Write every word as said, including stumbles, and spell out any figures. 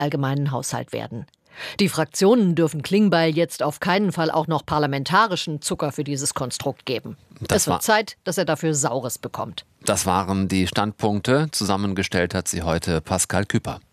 allgemeinen Haushalt werden. Die Fraktionen dürfen Klingbeil jetzt auf keinen Fall auch noch parlamentarischen Zucker für dieses Konstrukt geben. Das es wird war, Zeit, dass er dafür Saures bekommt. Das waren die Standpunkte. Zusammengestellt hat sie heute Pascal Küpper.